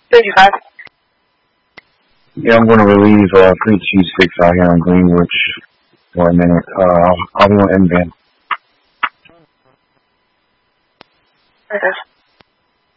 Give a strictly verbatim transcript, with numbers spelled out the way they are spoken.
thirty-five. Yeah, I'm going to relieve uh, three two six out here on Greenwich for a minute. Uh, I'll, I'll be on N-band. Okay.